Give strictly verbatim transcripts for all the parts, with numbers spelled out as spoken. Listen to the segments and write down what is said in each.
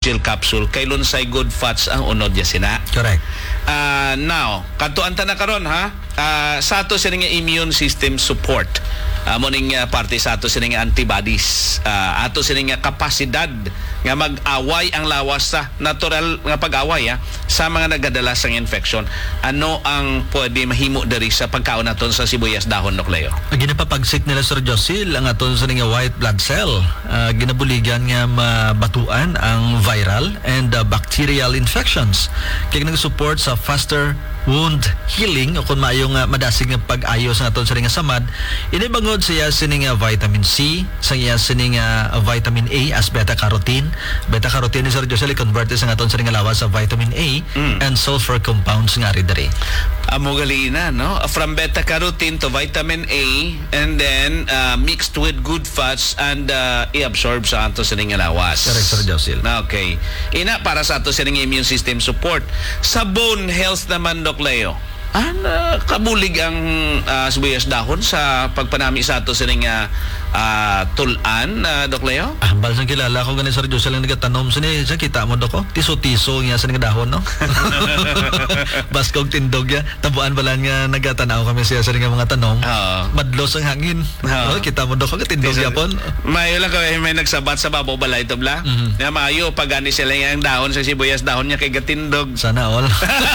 Gel capsule kay lunsay good fats ang unod ya sina. Correct. Uh, now, kadtuan ta na karon ha. Uh, sa ato sining immune system support. Amo uh, ning uh, parte sa ato sining antibodies. Uh, ato sining kapasidad nga mag-away ang lawas sa natural nga pag-away ha, sa mga nagadala sang infection. Ano ang pwede mahimo diri sa pagkaon naton sa sibuyas dahon, Doc Leo? Ginapapagsik nila Sir Josil ang aton sa nga white blood cell. Uh, ginabuligan nga mabatuan ang viral and uh, bacterial infections. Kaya nag-support sa faster wound healing o kung maayong uh, madasig nga pag-ayos ng aton sa nga samad. Inibangod siya sining uh, vitamin C, sa iya sining uh, vitamin A as beta-carotene. Beta-carotene ni Sir Josil convert sa aton sa nga lawas sa vitamin A mm. and sulfur compounds nga ri diri. Amo galina, no? From beta-carotene to vitamin A and then uh, mixed with good fats and uh, i-absorb sa ato sa nga lawas. Correct, Sir Josil. Okay. Ina para sa ato sa nga immune system support. Sa bone health naman, Doc Leo, ano, kabulig ang uh, sibuyas dahon sa pagpanami sa ato sa nga uh, tulan, uh, Doc Leo? Ah, balsang kilala ko ganin Sir Josil ang nagatanom sini sa kita mo doko. Tiso-tiso nga sa nga dahon, no? Baskog tindog ya. Tabuan pala nga nagatanaw kami siya sa nga mga tanom. Uh, Madlos ang hangin. Uh, oh, kita mo doko tindog yapon. Mayo lang kami may nagsabat sa babaw balay ito bla. Mm-hmm. Nga mayo pag ani sila nga ang dahon sa sibuyas dahon niya kay gatindog. Sana all.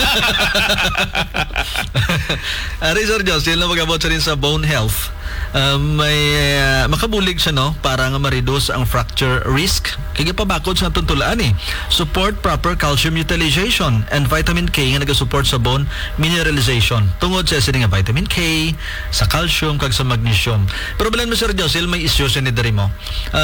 Ari Sir Josil na mag-abot sa rin sa bone health. Uh, may uh, makabulig siya no para nga ma-reduce ang fracture risk. Kaya pabakod sa tuntulaan eh. Support proper calcium utilization and vitamin K nga nag-support sa bone mineralization. Tungod sa sining nga vitamin K, sa calcium kag sa magnesium. Problem mo Sir Josil may issue siya ni diri mo.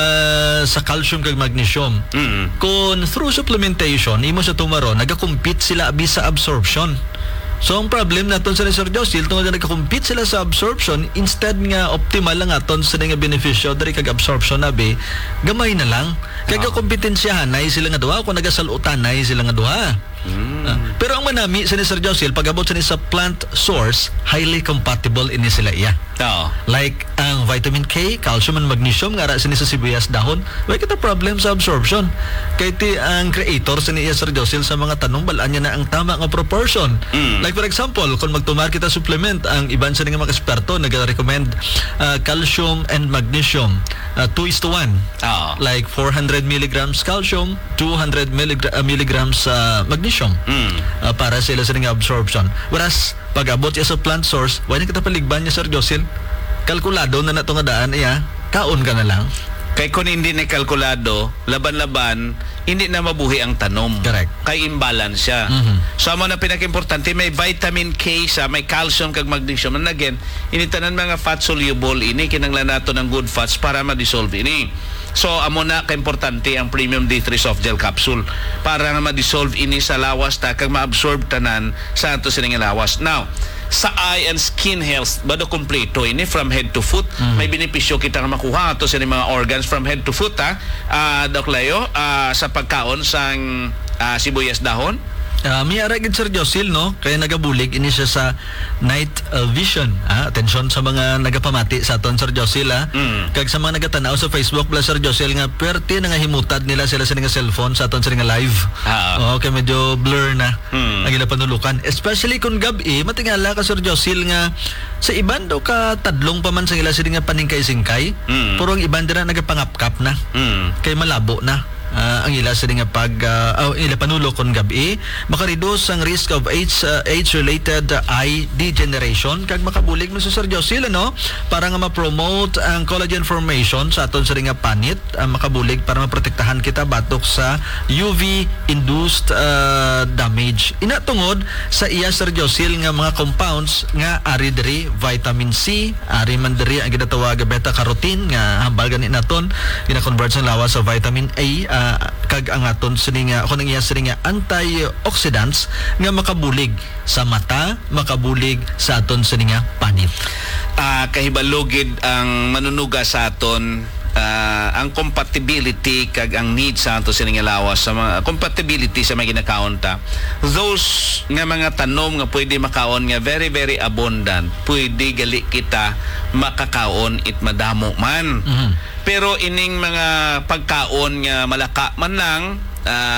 Uh, sa calcium kag magnesium. Mm-hmm. Kung through supplementation imo sa tumaro nagakompete sila abi sa absorption. So, ang problem naton sa Sir Josil, tungkol na nagka-compete sila sa absorption, instead nga optimal lang aton sa nga beneficyo, dari kag-absorption na be, gamay na lang. Kaya oh. kompetensyahan, na sila nga duha, kung nagasalutan, na sila nga duha. Mm. Uh, pero ang manami sa ni Sir Josil, pag-abot sa ni sa plant source, highly compatible ini sila iya. Oh. Like ang vitamin K, calcium and magnesium nga ra sa ni sa sibuyas dahon, wala kita problem sa absorption. Kaya ti ang creator sa ni Sir Josil sa mga tanong, balaan niya na ang tama nga proportion. Mm. Like for example, kung magtumar kita supplement, ang iban sa nga mga eksperto nag-recommend uh, calcium and magnesium uh, two is to one. Oh. Like four hundred milligrams calcium, two hundred milligrams uh, magnesium. Mm. Uh, para sila sa nga absorption. Whereas pag-abot siya sa plant source, wala kita paligban niya Sir Josil. Kalkulado na nato nga daan iya, kaon ka na lang. Kay kung hindi na kalkulado, laban-laban, hindi na mabuhi ang tanom. Correct. Kay imbalance siya. Mm-hmm. So, amo na pinaka-importante, may vitamin K sa, may calcium kag magnesium. And again, initanan mga fat soluble ini, kinanglan nato ng good fats para ma-dissolve ini. So, amo na ka-importante ang Premium D three Soft Gel Capsule para nga ma-dissolve ini sa lawas ta, kag ma-absorb tanan sa ato sining lawas. Now, sa eye and skin health, bado kompleto ini from head to foot. Mm. May benepisyo kita nga makuha ato sa mga organs from head to foot ha. Uh, Doc Leo, uh, sa pagkaon sang uh, sibuyas dahon. Uh, may aragid Sir Josil no kaya nagabulig ini siya sa night uh, vision ah atensyon sa mga nagapamati sa aton Sir Josil ah mm. kag sa mga nagatanaw sa Facebook plus Sir Josil nga perti na nga himutad nila sila sa nga cellphone sa aton sa nga live ah okay medyo blur na mm. ang ila panulukan especially kung gabi matingala ka Sir Josil nga sa iban do ka tadlong pa man sa ila sila nga paningkay-singkay mm. puro ang iban dira nagapangapkap na mm. kay malabo na. Uh, ang ila sa nga pag uh, oh, ila panulo kon gabi makareduce ang risk of age uh, age related uh, eye degeneration kag makabulig mo sa Sir Josil no para nga ma-promote ang collagen formation sa aton sa nga panit uh, makabulig para maprotektahan kita batok sa U V induced uh, damage ina tungod sa iya Sir Josil nga mga compounds nga ari diri vitamin C ari man diri ang ginatawag beta carotene nga hambal gani naton gina-convert sa lawas sa vitamin A uh, Uh, kag ang aton sininga ako nang iya sininga antioxidants nga makabulig sa mata makabulig sa aton sininga panit uh, kahibalugid ang manunuga sa aton uh, ang compatibility kag ang need sa ato sininga lawas sa mga compatibility sa mga ginakaunta those nga mga tanom nga pwede makaon nga very very abundant pwede gali kita makakaon it madamo man mm-hmm. Pero ining mga pagkaon nga malaka man lang